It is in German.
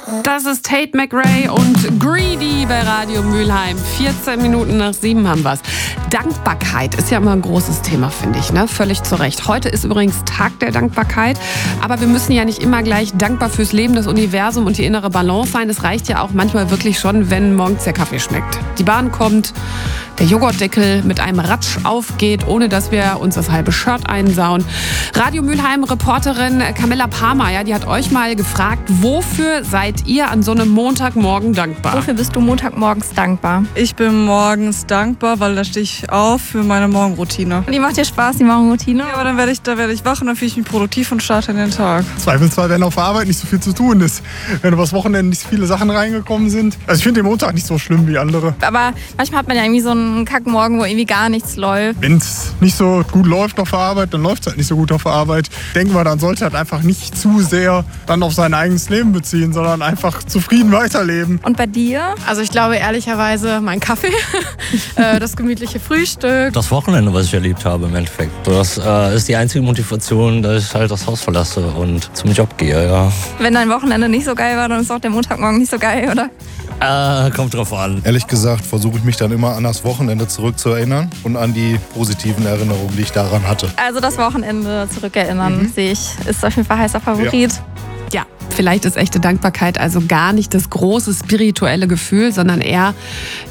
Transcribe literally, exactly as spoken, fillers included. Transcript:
Das ist Tate McRae und Greedy bei Radio Mülheim. vierzehn Minuten nach sieben haben wir's. Dankbarkeit ist ja immer ein großes Thema, finde ich, ne? Völlig zu Recht. Heute ist übrigens Tag der Dankbarkeit. Aber wir müssen ja nicht immer gleich dankbar fürs Leben, das Universum und die innere Balance sein. Es reicht ja auch manchmal wirklich schon, wenn morgens der Kaffee schmeckt. Die Bahn kommt, der Joghurtdeckel mit einem Ratsch aufgeht, ohne dass wir uns das halbe Shirt einsauen. Radio Mülheim-Reporterin Camilla Parma, ja, die hat euch mal gefragt, wofür seid ihr an so einem Montagmorgen dankbar? Wofür bist du montagmorgens dankbar? Ich bin morgens dankbar, weil da stehe ich auf für meine Morgenroutine. Die macht dir Spaß, die Morgenroutine? Ja, aber dann werde ich, da werde ich wach und dann fühle ich mich produktiv und starte in den Tag. Zweifelsfall, wenn auf der Arbeit nicht so viel zu tun ist. Wenn übers Wochenende nicht so viele Sachen reingekommen sind. Also ich finde den Montag nicht so schlimm wie andere. Aber manchmal hat man ja irgendwie so einen Kackmorgen, wo irgendwie gar nichts läuft. Wenn es nicht so gut läuft auf der Arbeit, dann läuft es halt nicht so gut auf der Arbeit. Denken wir, dann sollte halt einfach nicht zu sehr dann auf sein eigenes Leben beziehen, sondern einfach zufrieden weiterleben. Und bei dir? Also ich glaube ehrlicherweise mein Kaffee, das gemütliche Frühstück. Das Wochenende, was ich erlebt habe im Endeffekt. Das äh, ist die einzige Motivation, dass ich halt das Haus verlasse und zum Job gehe, ja. Wenn dein Wochenende nicht so geil war, dann ist auch der Montagmorgen nicht so geil, oder? Äh, kommt drauf an. Ehrlich gesagt versuche ich mich dann immer an das Wochenende zurückzuerinnern und an die positiven Erinnerungen, die ich daran hatte. Also das Wochenende zurückerinnern, mhm. sehe ich, ist auf jeden Fall heißer Favorit. Ja. Ja, vielleicht ist echte Dankbarkeit also gar nicht das große spirituelle Gefühl, sondern eher